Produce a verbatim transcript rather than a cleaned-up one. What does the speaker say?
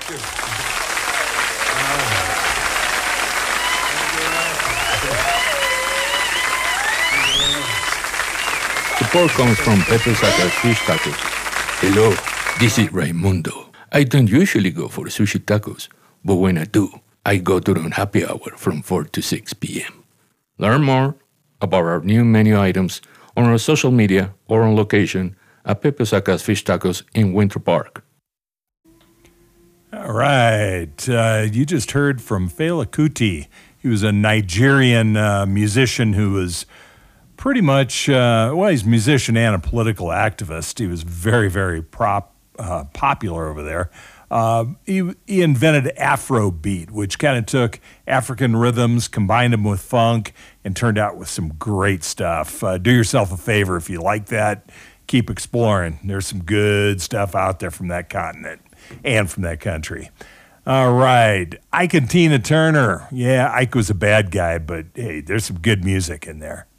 Support comes from Pepe Sacas Fish Tacos. Hello, this is Raimundo. I don't usually go for sushi tacos, but when I do, I go during happy hour from four to six p.m. Learn more about our new menu items on our social media or on location at Pepe Sacas Fish Tacos in Winter Park. All right. Uh, you just heard from Fela Kuti. He was a Nigerian uh, musician who was pretty much, uh, well, he's a musician and a political activist. He was very, very prop, uh, popular over there. Uh, he, he invented Afrobeat, which kind of took African rhythms, combined them with funk, and turned out with some great stuff. Uh, do yourself a favor if you like that. Keep exploring. There's some good stuff out there from that continent and from that country. All right. Ike and Tina Turner. Yeah, Ike was a bad guy, but hey, there's some good music in there.